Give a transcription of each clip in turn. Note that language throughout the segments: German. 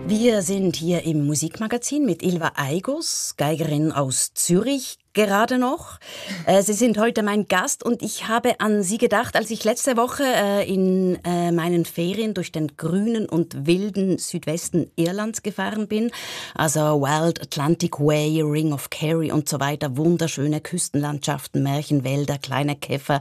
Wir sind hier im Musikmagazin mit Ylva Aigos, Geigerin aus Zürich, gerade noch. Sie sind heute mein Gast und ich habe an Sie gedacht, als ich letzte Woche in meinen Ferien durch den grünen und wilden Südwesten Irlands gefahren bin. Also Wild Atlantic Way, Ring of Kerry und so weiter. Wunderschöne Küstenlandschaften, Märchenwälder, kleine Käfer,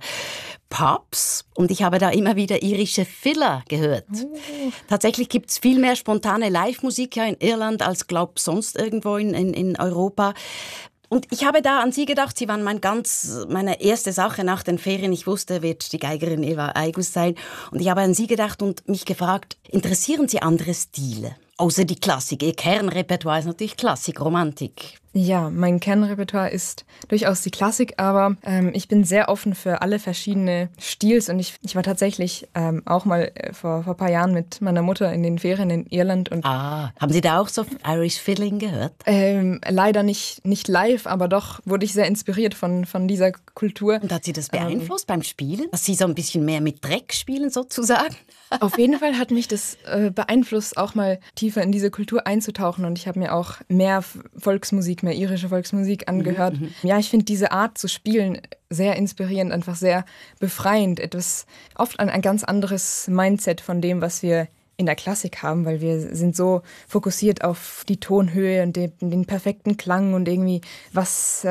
Pubs. Und ich habe da immer wieder irische Filler gehört. Tatsächlich gibt es viel mehr spontane Live-Musik ja in Irland als, glaub, sonst irgendwo in Europa. Und ich habe da an Sie gedacht, Sie waren meine erste Sache nach den Ferien. Ich wusste, wird die Geigerin Ylva Aigos sein. Und ich habe an Sie gedacht und mich gefragt, interessieren Sie andere Stile? Außer die Klassik. Ihr Kernrepertoire ist natürlich Klassik, Romantik. Ja, mein Kernrepertoire ist durchaus die Klassik, aber ich bin sehr offen für alle verschiedene Stils und ich war tatsächlich auch mal vor ein paar Jahren mit meiner Mutter in den Ferien in Irland. Und haben Sie da auch so Irish Fiddling gehört? Leider nicht live, aber doch wurde ich sehr inspiriert von dieser Kultur. Und hat Sie das beeinflusst beim Spielen? Dass Sie so ein bisschen mehr mit Dreck spielen sozusagen? Auf jeden Fall hat mich das beeinflusst, auch mal tiefer in diese Kultur einzutauchen und ich habe mir auch mehr irische Volksmusik angehört. Ja, ich finde diese Art zu spielen sehr inspirierend, einfach sehr befreiend. Oft ein ganz anderes Mindset von dem, was wir in der Klassik haben, weil wir sind so fokussiert auf die Tonhöhe und den perfekten Klang und irgendwie was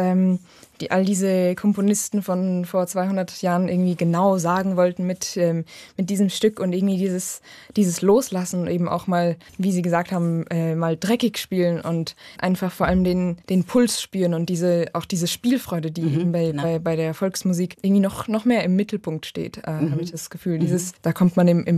all diese Komponisten von vor 200 Jahren irgendwie genau sagen wollten mit diesem Stück und irgendwie dieses Loslassen und eben auch mal, wie Sie gesagt haben, mal dreckig spielen und einfach vor allem den Puls spüren und diese Spielfreude, die eben bei der Volksmusik irgendwie noch mehr im Mittelpunkt steht, habe ich das Gefühl. Da kommt man in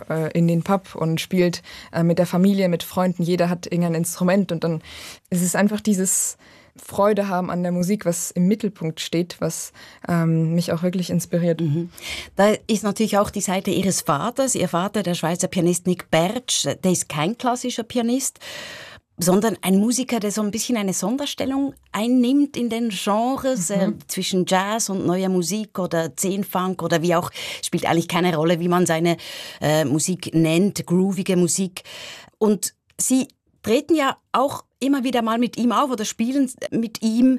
den Pub und spielt mit der Familie, mit Freunden, jeder hat irgendein Instrument und dann ist es einfach dieses Freude haben an der Musik, was im Mittelpunkt steht, was mich auch wirklich inspiriert. Da ist natürlich auch die Seite Ihres Vaters. Ihr Vater, der Schweizer Pianist Nick Bertsch, der ist kein klassischer Pianist, sondern ein Musiker, der so ein bisschen eine Sonderstellung einnimmt in den Genres, zwischen Jazz und neuer Musik oder Zehnfunk oder wie auch, spielt eigentlich keine Rolle, wie man seine Musik nennt, groovige Musik. Und Sie treten ja auch immer wieder mal mit ihm auf oder spielen mit ihm.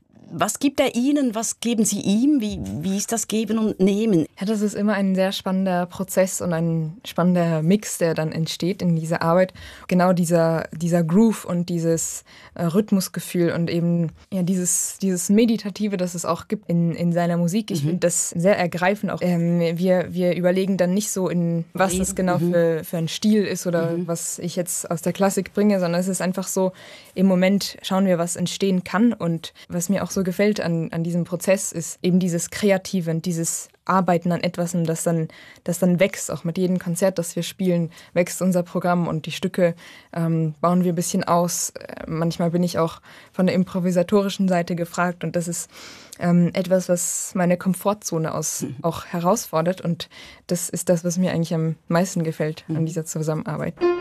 Was gibt er Ihnen? Was geben Sie ihm? Wie ist das Geben und Nehmen? Ja, das ist immer ein sehr spannender Prozess und ein spannender Mix, der dann entsteht in dieser Arbeit. Genau dieser Groove und dieses Rhythmusgefühl und eben ja, dieses Meditative, das es auch gibt in seiner Musik. Ich finde das sehr ergreifend. Auch wir überlegen dann nicht so, was das genau für ein Stil ist oder was ich jetzt aus der Klassik bringe, sondern es ist einfach so, im Moment schauen wir, was entstehen kann. Und was mir auch so gefällt an diesem Prozess, ist eben dieses Kreative und dieses Arbeiten an etwas, das dann wächst. Auch mit jedem Konzert, das wir spielen, wächst unser Programm und die Stücke bauen wir ein bisschen aus. Manchmal bin ich auch von der improvisatorischen Seite gefragt und das ist etwas, was meine Komfortzone auch herausfordert und das ist das, was mir eigentlich am meisten gefällt an dieser Zusammenarbeit.